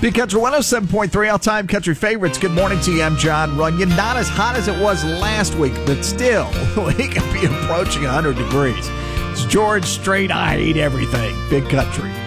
Big Country 107.3, all-time country favorites. Good morning to you. I'm John Runyon. Not as hot as it was last week, but still, we could be approaching 100 degrees. It's George Strait. I hate everything. Big Country.